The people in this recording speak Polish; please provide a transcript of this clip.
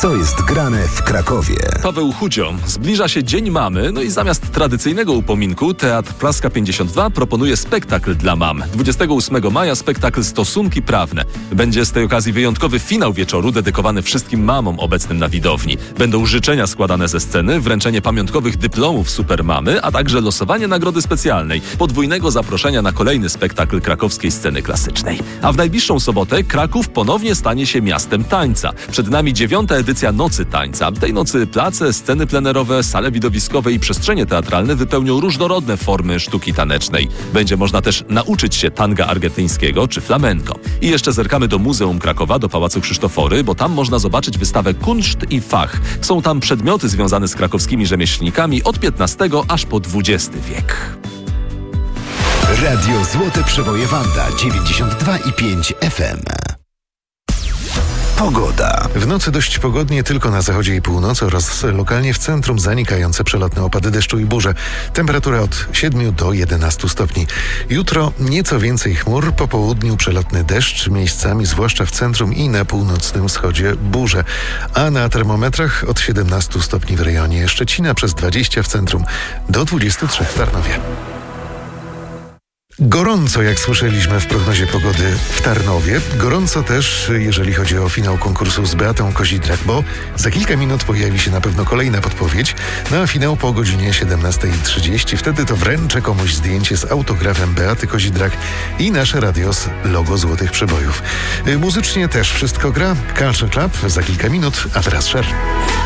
Co jest grane w Krakowie? Paweł Chudzio. Zbliża się Dzień Mamy, no i zamiast tradycyjnego upominku Teatr Praska 52 proponuje spektakl dla mam. 28 maja spektakl Stosunki prawne. Będzie z tej okazji wyjątkowy finał wieczoru dedykowany wszystkim mamom obecnym na widowni. Będą życzenia składane ze sceny, wręczenie pamiątkowych dyplomów Supermamy, a także losowanie nagrody specjalnej, podwójnego zaproszenia na kolejny spektakl krakowskiej sceny klasycznej. A w najbliższą sobotę Kraków ponownie stanie się miastem tańca. Przed nami 9. edycja Nocy Tańca. Tej nocy place, sceny plenerowe, sale widowiskowe i przestrzenie teatralne wypełnią różnorodne formy sztuki tanecznej. Będzie można też nauczyć się tanga argentyńskiego czy flamenco. I jeszcze zerkamy do Muzeum Krakowa, do Pałacu Krzysztofory, bo tam można zobaczyć wystawę Kunszt i Fach. Są tam przedmioty związane z krakowskimi rzemieślnikami od XV aż po XX wiek. Radio Złote Przeboje Wanda 92,5 FM. Pogoda. W nocy dość pogodnie tylko na zachodzie i północy oraz lokalnie w centrum zanikające przelotne opady deszczu i burze. Temperatura od 7 do 11 stopni. Jutro nieco więcej chmur, po południu przelotny deszcz, miejscami zwłaszcza w centrum i na północnym wschodzie burze. A na termometrach od 17 stopni w rejonie Szczecina, przez 20 w centrum, do 23 w Tarnowie. Gorąco, jak słyszeliśmy w prognozie pogody w Tarnowie. Gorąco też, jeżeli chodzi o finał konkursu z Beatą Kozidrak, bo za kilka minut pojawi się na pewno kolejna podpowiedź na finał po godzinie 17:30. Wtedy to wręczę komuś zdjęcie z autografem Beaty Kozidrak i nasze radio z logo Złotych Przebojów. Muzycznie też wszystko gra. Culture Club za kilka minut, a teraz Cher.